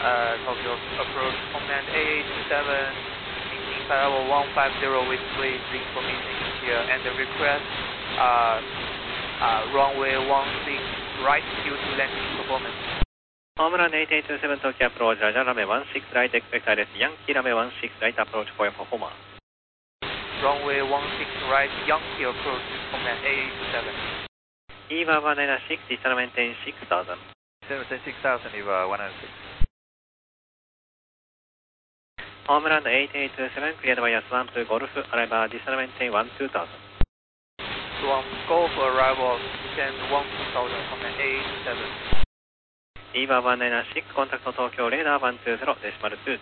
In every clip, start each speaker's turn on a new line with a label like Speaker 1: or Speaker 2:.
Speaker 1: Tokyo approach command AA27, maintaining flight level 150 with please information here and request runway 16 right due to landing performance.
Speaker 2: ホームラン8827 Tokyo approach, Raja runway 16 right, expect ILS Yankee runway 16 right approach for your performance.
Speaker 1: Runway 16 right, Yankee approach command AA27.
Speaker 2: EVA 196, descend maintain 6000.
Speaker 3: Maintain 6000, EVA 196.
Speaker 2: ホームラン8827, cleared by Swan to Golf, arrival descend maintain 12000.
Speaker 1: Swan Golf arrival, descend 12000, command AA27.
Speaker 2: EVA 196, contact Tokyo radar 120, decimal 2.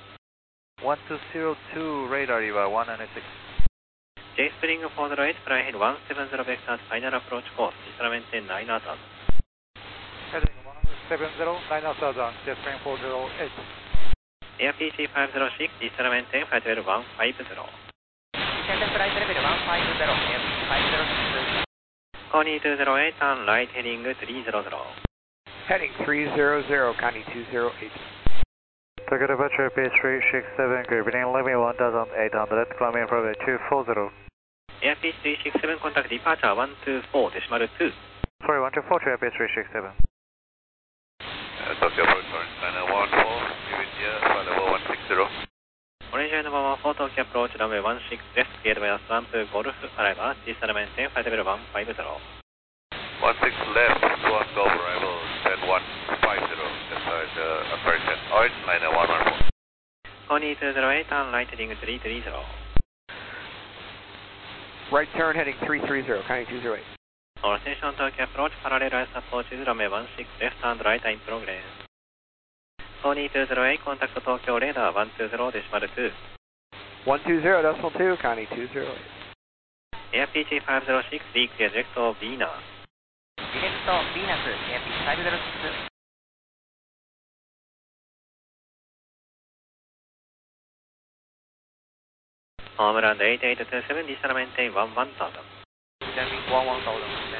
Speaker 3: 1202, radar EVA 196.
Speaker 2: J-Spring 408, fly ahead 170 vectors, final approach course, descend maintain 9000.
Speaker 3: Heading 170, 9000, J-Spring 408.
Speaker 2: AirPC 506, descend maintain flight level 150.
Speaker 1: Descend flight level 150, AirPC 506.
Speaker 2: Connie 208, turn right heading 300.
Speaker 4: Heading 300, Connie 208.
Speaker 3: Tokyo departure P367, good evening, level 1800, climbing from 240.
Speaker 2: AirPC 367, contact departure 124, decimal 2.
Speaker 3: Sorry, 124 to P367.
Speaker 5: Tokyo approach orange liner 14, give India, flight level 160.
Speaker 2: Orange liner 14, Tokyo approach runway 16 left, cleared by Swan to Golf, arrival, descend maintain flight level 150.
Speaker 5: 16 left, Swan Golf arrival, descend 150, inside American orange liner 114.
Speaker 2: Connie 208, turn right heading 330.
Speaker 4: Right turn heading 330, Connie 208.
Speaker 2: Our station Tokyo approach, parallel ice approaches runway 16 left and right in progress. Connie 208, contact Tokyo radar 120, decimal 2.
Speaker 4: 120, decimal 2, Connie 208.
Speaker 2: AirPC 506, declare direct of Venus.
Speaker 1: Direct Venus, AirPC 506.
Speaker 2: Homeland 8827, descend maintain 11000.
Speaker 1: Descending 11000.